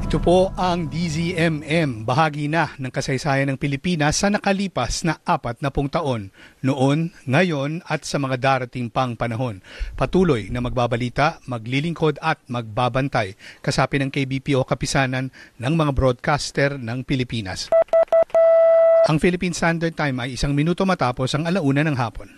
Ito po ang DZMM, bahagi na ng kasaysayan ng Pilipinas sa nakalipas na 40 taon, noon, ngayon at sa mga darating pang panahon. Patuloy na magbabalita, maglilingkod at magbabantay kasapi ng KBP o kapisanan ng mga broadcaster ng Pilipinas. Ang Philippine Standard Time ay 1 minuto matapos ang 1:00 ng hapon.